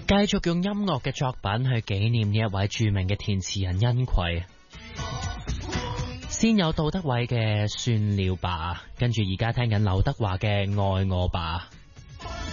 繼續用音樂嘅作品去紀念呢一位著名嘅填詞人殷葵。先有杜德偉嘅算了吧，跟住而家聽緊劉德華嘅愛我吧。